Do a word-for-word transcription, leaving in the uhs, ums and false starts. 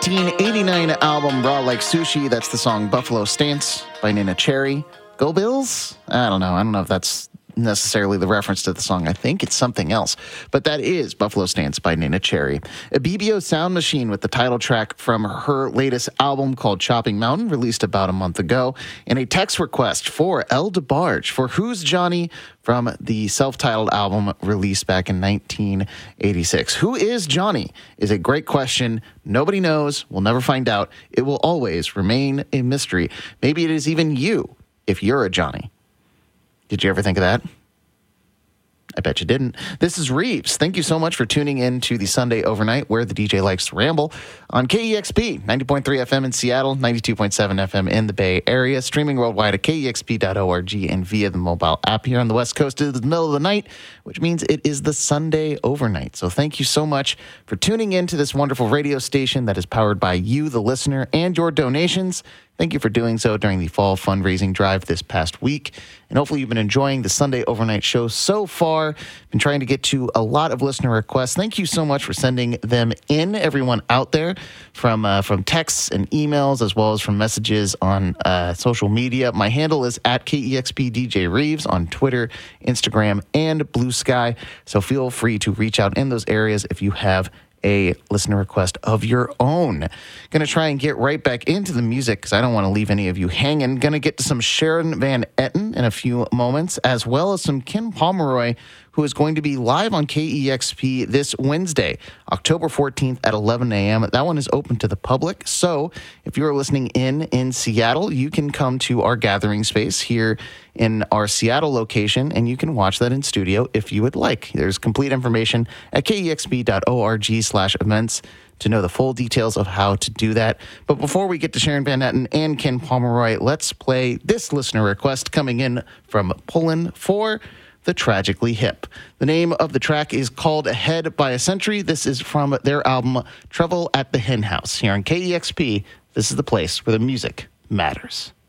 nineteen eighty-nine album Raw Like Sushi. That's the song Buffalo Stance by Nina Cherry. Go Bills? I don't know. I don't know if that's necessarily the reference to the song. I think it's something else. But that is Buffalo Stance by Nina Cherry. A B B O Sound Machine with the title track from her latest album called Chopping Mountain, released about a month ago. And a text request for El DeBarge for Who's Johnny from the self-titled album released back in nineteen eighty-six. Who is Johnny is a great question. Nobody knows. We'll never find out. It will always remain a mystery. Maybe it is even you if you're a Johnny. Did you ever think of that? I bet you didn't. This is Reeves. Thank you so much for tuning in to the Sunday Overnight, where the D J likes to ramble, on K E X P, ninety point three F M in Seattle, ninety-two point seven F M in the Bay Area, streaming worldwide at K E X P dot org and via the mobile app here on the West Coast. It is the middle of the night, which means it is the Sunday Overnight. So thank you so much for tuning in to this wonderful radio station that is powered by you, the listener, and your donations. Thank you for doing so during the fall fundraising drive this past week. And hopefully you've been enjoying the Sunday Overnight show so far. Been trying to get to a lot of listener requests. Thank you so much for sending them in, everyone out there, from uh, from texts and emails, as well as from messages on uh, social media. My handle is at K E X P D J Reeves on Twitter, Instagram, and Blue Sky. So feel free to reach out in those areas if you have a listener request of your own. Going to try and get right back into the music because I don't want to leave any of you hanging. Going to get to some Sharon Van Etten in a few moments, as well as some Ken Pomeroy, who is going to be live on K E X P this Wednesday, October fourteenth at eleven a.m. That one is open to the public. So if you're listening in in Seattle, you can come to our gathering space here in our Seattle location, and you can watch that in studio if you would like. There's complete information at K E X P dot org slash events to know the full details of how to do that. But before we get to Sharon Van Etten and Ken Pomeroy, let's play this listener request coming in from Pullen for The Tragically Hip. The name of the track is called Ahead by a Century. This is from their album Trouble at the Hen House. Here on K E X P, this is the place where the music matters.